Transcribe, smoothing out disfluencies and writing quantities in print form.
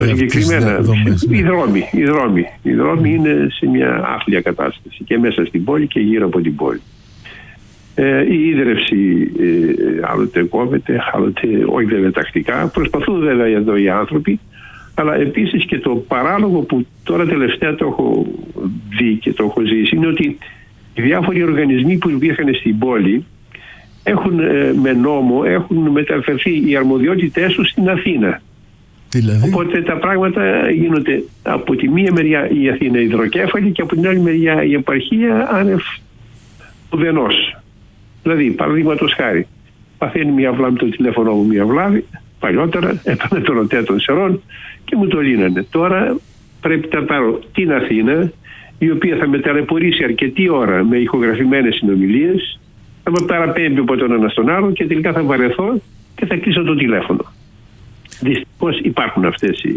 Συγκεκριμένα, οι δρόμοι είναι σε μια άθλια κατάσταση και μέσα στην πόλη και γύρω από την πόλη. Η ίδρυυση άλλοτε κόβεται, άλλοτε όχι βέβαια τακτικά. Προσπαθούν βέβαια εδώ οι άνθρωποι, αλλά επίσης και το παράλογο που τώρα τελευταία το έχω δει και το έχω ζήσει είναι ότι οι διάφοροι οργανισμοί που υπήρχαν στην πόλη έχουν με νόμο μεταφερθεί οι αρμοδιότητές τους στην Αθήνα. Δηλαδή. Οπότε τα πράγματα γίνονται από τη μία μεριά η Αθήνα υδροκέφαλη και από την άλλη μεριά η επαρχία άνευ ουδενός. Δηλαδή, παραδείγματος χάρη, παθαίνει μια βλάβη το τηλέφωνο μου, μια βλάβη, παλιότερα έπαιρνε τον ΟΤΕ των Σερών και μου το λύνανε. Τώρα πρέπει να πάρω την Αθήνα, η οποία θα με ταλαιπωρήσει αρκετή ώρα με ηχογραφημένες συνομιλίες, θα με παραπέμπει από τον ένα στον άλλο και τελικά θα βαρεθώ και θα κλείσω το τηλέφωνο. Δυστυχώς υπάρχουν αυτές οι